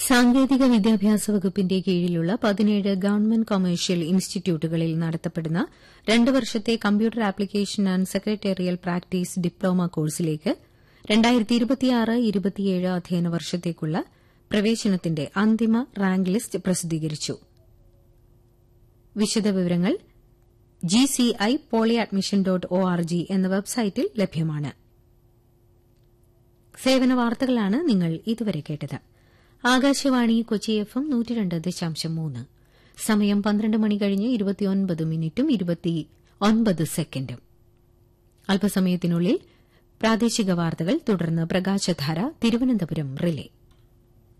സാങ്കേതിക വിദ്യാഭ്യാസ വകുപ്പിന്റെ കീഴിലുള്ള 17 ഗവൺമെന്റ് കൊമേഴ്ഷ്യൽ ഇൻസ്റ്റിറ്റ്യൂട്ടുകളിൽ നടത്തപ്പെടുന്ന 2 വർഷത്തെ computer application and secretarial practice diploma കോഴ്സിലേക്ക് 2026-27 അധ്യയന വർഷത്തേക്കുള്ള പ്രവേശനത്തിന്റെ അന്തിമ റാങ്ക് ലിസ്റ്റ് പ്രസിദ്ധീകരിച്ചു. വിശദവിവരങ്ങൾ gci.polyadmission.org എന്ന വെബ്സൈറ്റിൽ ലഭ്യമാണ്. സേവന വാർത്തകളാണ് നിങ്ങൾ ഇതുവരെ കേട്ടത്. ആകാശവാണി കൊച്ചി FM 102.3. സമയം 12 മണി കഴിഞ്ഞ് 29 മിനിറ്റും 29 സെക്കൻഡും. അല്പസമയത്തിനുള്ളിൽ പ്രാദേശിക വാർത്തകൾ, തുടർന്ന് പ്രകാശധാര തിരുവനന്തപുരം റിലേ.